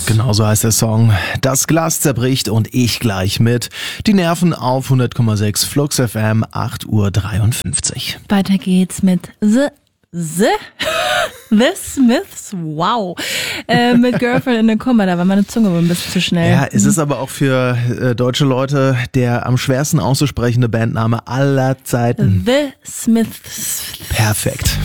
Genau so heißt der Song. Das Glas zerbricht und ich gleich mit. Die Nerven auf 100,6 Flux FM, 8:53 Uhr. Weiter geht's mit The Smiths, wow. Mit Girlfriend in a Coma, da war meine Zunge wohl ein bisschen zu schnell. Ja, es ist aber auch für deutsche Leute der am schwersten auszusprechende Bandname aller Zeiten. The Smiths. Perfekt.